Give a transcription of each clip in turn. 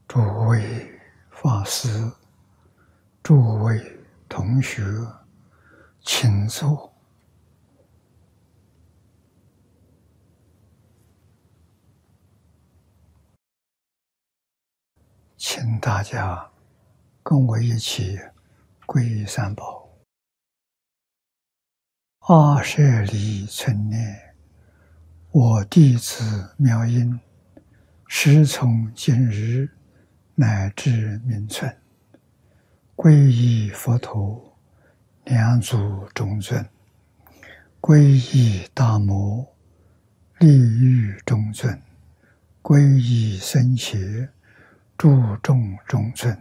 诸位法师、诸位同学，请坐。请大家跟我一起皈依三宝。阿舍离存念，我弟子妙音，时从今日乃至明存，皈依佛陀，两足中尊；皈依大摩，利欲中尊；皈依僧伽，注重中尊。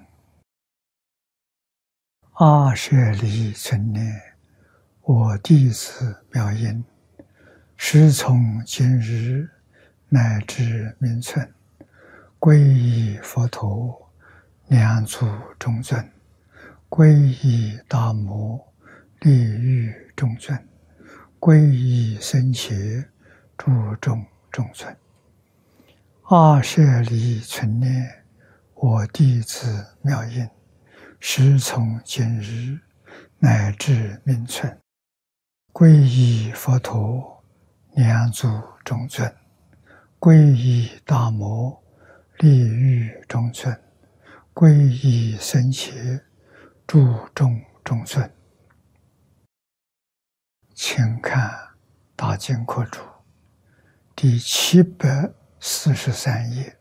阿舍离存念，我弟子妙音，时从今日乃至明存，皈依佛陀，两足中尊；皈依大摩，利欲中尊；皈依僧伽，注重中尊。阿舍离存念，我弟子妙音，时从今日乃至明存，皈依佛陀，两足中尊；皈依大摩，利欲中尊；皈依僧伽，注重中尊。请看《大经课注》第743页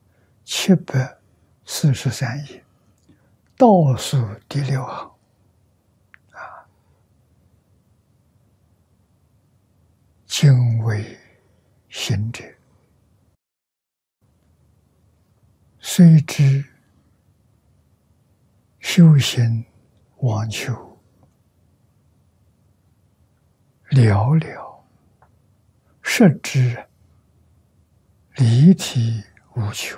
，743页倒数第6行。今为行者，虽知修行妄求寥寥，实知离体无求，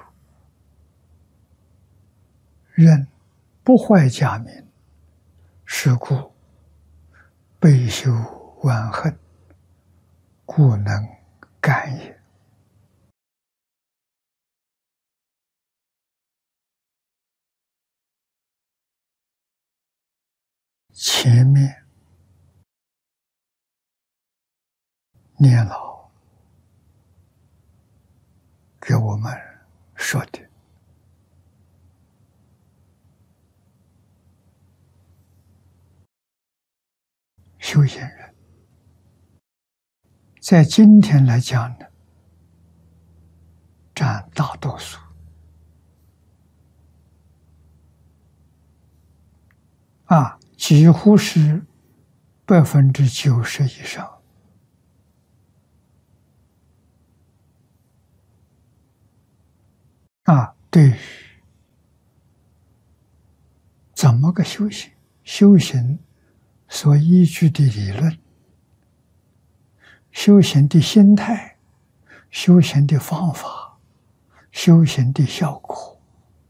仍不坏假名，是故备修万恨，故能干也。前面念老给我们说的，修行人在今天来讲呢，占大多数。几乎是90%以上。对于怎么个修行，修行所依据的理论，修行的心态，修行的方法，修行的效果，